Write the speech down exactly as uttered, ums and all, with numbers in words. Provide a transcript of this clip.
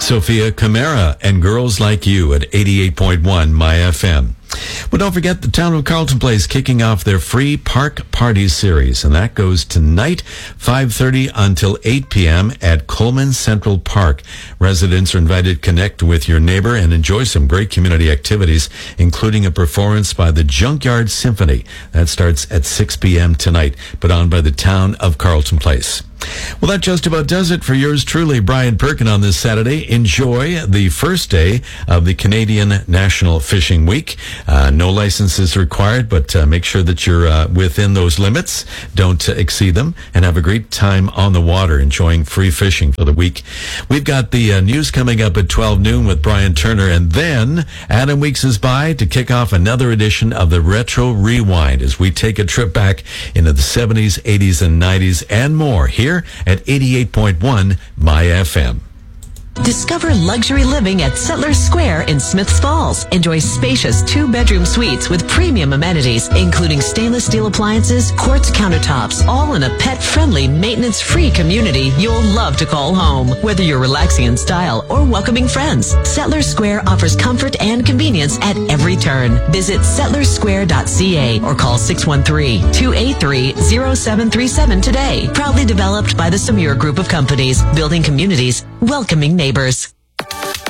Sophia Camara and Girls Like You at eighty-eight point one My F M. Well, don't forget the Town of Carlton Place kicking off their free Park Party series, and that goes tonight, five thirty until eight p.m. at Coleman Central Park. Residents are invited to connect with your neighbor and enjoy some great community activities, including a performance by the Junkyard Symphony. That starts at six p.m. tonight, put on by the Town of Carlton Place. Well, that just about does it for yours truly, Brian Perkin, on this Saturday. Enjoy the first day of the Canadian National Fishing Week. Uh, no licenses required, but uh, make sure that you're uh, within those limits. Don't uh, exceed them, and have a great time on the water enjoying free fishing for the week. We've got the uh, news coming up at twelve noon with Brian Turner, and then Adam Weeks is by to kick off another edition of the Retro Rewind as we take a trip back into the seventies, eighties, and nineties and more here at eighty-eight point one My F M. Discover luxury living at Settlers Square in Smiths Falls. Enjoy spacious two-bedroom suites with premium amenities, including stainless steel appliances, quartz countertops, all in a pet-friendly, maintenance-free community you'll love to call home. Whether you're relaxing in style or welcoming friends, Settlers Square offers comfort and convenience at every turn. Visit settlers square dot c a or call six one three, two eight three, zero seven three seven today. Proudly developed by the Samir Group of Companies, building communities, welcoming neighbors.